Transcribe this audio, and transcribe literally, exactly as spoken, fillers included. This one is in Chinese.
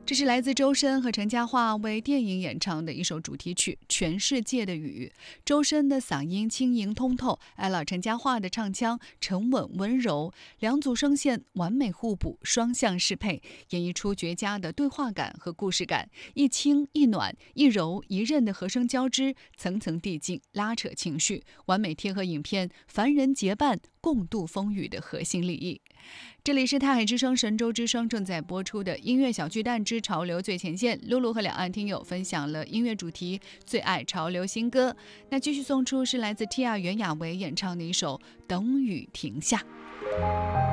这是来自周深和陈嘉桦为电影演唱的一首主题曲《全世界的雨》。周深的嗓音轻盈通透，艾老陈嘉桦的唱腔沉稳温柔，两组声线完美互补，双向适配，演绎出绝佳的对话感和故事感。一轻一暖，一柔一韧的和声交织，层层递进，拉扯情绪，完美贴合影片凡人结伴共度风雨的核心利益。这里是泰海之声神州之声正在播出的音乐小巨蛋之潮流最前线，露露和两岸听友分享了音乐主题最爱潮流新歌。那继续送出是来自 Tia 袁娅维演唱的一首《等雨停下》。